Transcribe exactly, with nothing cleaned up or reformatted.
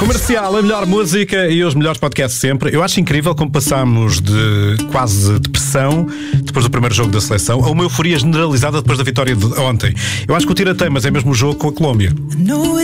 Comercial, a melhor música e os melhores podcasts sempre. Eu acho incrível como passámos de quase depressão depois do primeiro jogo da seleção a uma euforia generalizada depois da vitória de ontem. Eu acho que o tira-teimas é mesmo o jogo com a Colômbia.